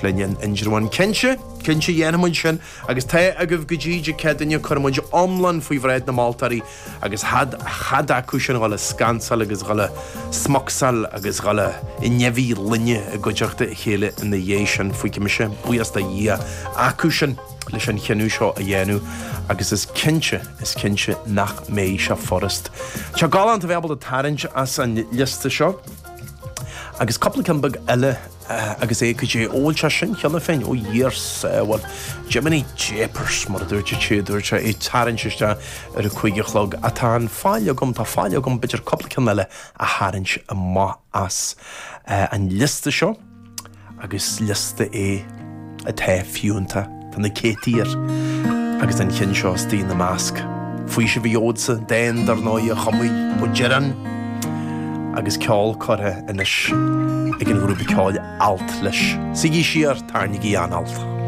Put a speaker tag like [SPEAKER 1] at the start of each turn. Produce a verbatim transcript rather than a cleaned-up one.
[SPEAKER 1] linn injirwan kenche kenche yenmuid sin agus ta agah gujiji kedinne kormuid omlan fui vred na maltari agus had had akushin gala skansal agus gala smoksal agus gala innevi linne gojachte hele in the yation fui kimishe buasta ya akushin lishan chenusho a yenu agus is kinche is kinche nach meisha forest cha galant available the tarange as an liste sho agus couple can bug elle uh, agus e kuje old chashin chana fen o years uh, well Gemini Japers mar durche che durche e tarange sta er kuige chlog atan falio gum ta falio gum bitter couple can elle a harange a ma as uh, an liste sho agus liste e a te fiunta tan the ketier agus an kinsho steen the mask fuische viodse den der neue khamui o jeran agus call corre in ish igen group call alt lish sigi sheer tarnigi an alt